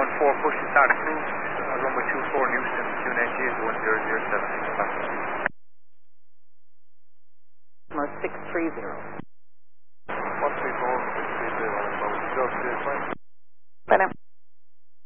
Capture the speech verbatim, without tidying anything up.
one four, push to Santa Cruz, uh, runway two four, Houston, Q N G is one zero zero seven. six three zero. one three four, six three zero, zero zero